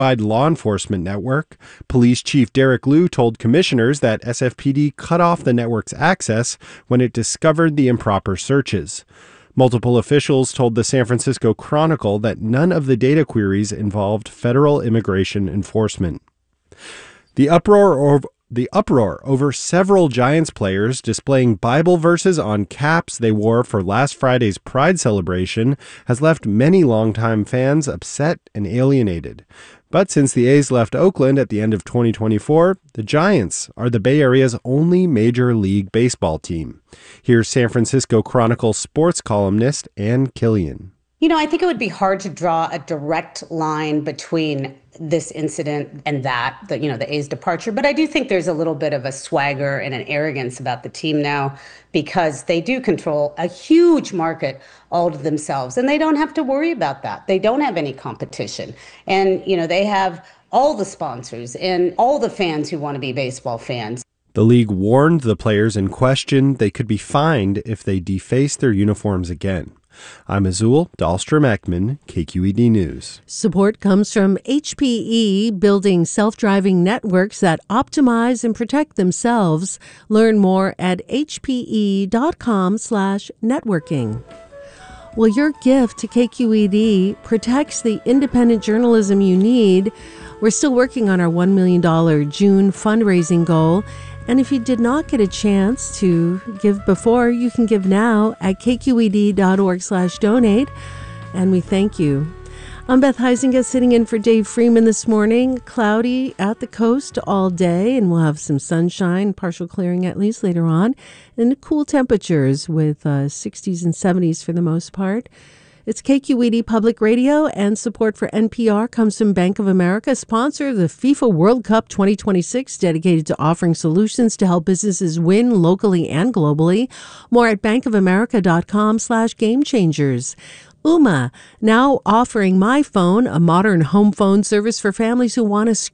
law enforcement network. Police Chief Derek Liu told commissioners that SFPD cut off the network's access when it discovered the improper searches. Multiple officials told the San Francisco Chronicle that none of the data queries involved federal immigration enforcement. The uproar over several Giants players displaying Bible verses on caps they wore for last Friday's Pride celebration has left many longtime fans upset and alienated. But since the A's left Oakland at the end of 2024, the Giants are the Bay Area's only Major League Baseball team. Here's San Francisco Chronicle sports columnist Ann Killian. I think it would be hard to draw a direct line between this incident and the A's departure. But I do think there's a little bit of a swagger and an arrogance about the team now because they do control a huge market all to themselves. And they don't have to worry about that. They don't have any competition. And, they have all the sponsors and all the fans who want to be baseball fans. The league warned the players in question they could be fined if they defaced their uniforms again. I'm Azul Dahlstrom-Ekman, KQED News. Support comes from HPE, building self-driving networks that optimize and protect themselves. Learn more at hpe.com/networking. Well, your gift to KQED protects the independent journalism you need. We're still working on our $1 million June fundraising goal. And if you did not get a chance to give before, you can give now at kqed.org/donate. And we thank you. I'm Beth Heisinga sitting in for Dave Freeman this morning. Cloudy at the coast all day, and we'll have some sunshine, partial clearing at least later on, and cool temperatures with 60s and 70s for the most part. It's KQED Public Radio, and support for NPR comes from Bank of America, sponsor of the FIFA World Cup 2026, dedicated to offering solutions to help businesses win locally and globally. More at bankofamerica.com/gamechangers. Ooma, now offering My Phone, a modern home phone service for families who want to